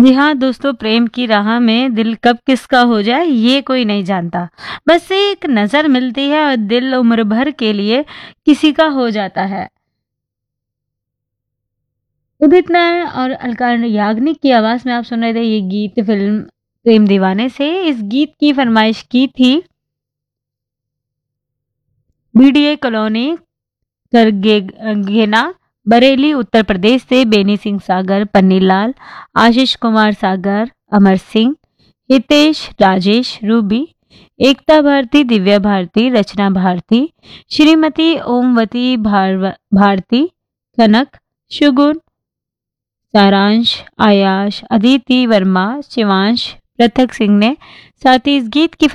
जी हाँ दोस्तों, प्रेम की राह में दिल कब किसका हो जाए ये कोई नहीं जानता। बस एक नजर मिलती है और दिल उम्र भर के लिए किसी का हो जाता है। उदित नारायण और अलका याग्निक की आवाज में आप सुन रहे थे ये गीत फिल्म प्रेम दीवाने से। इस गीत की फरमाइश की थी बीडीए कॉलोनी करगेना बरेली उत्तर प्रदेश से बेनी सिंह सागर, पन्नीलाल, आशीष कुमार सागर, अमर सिंह, हितेश, राजेश, रूबी, एकता भारती, दिव्या भारती, रचना भारती, श्रीमती ओमवती भारती, कनक, शुगुन, सारांश, आयाश, अदिति वर्मा, शिवांश, पृथक सिंह ने साथ ही इस गीत की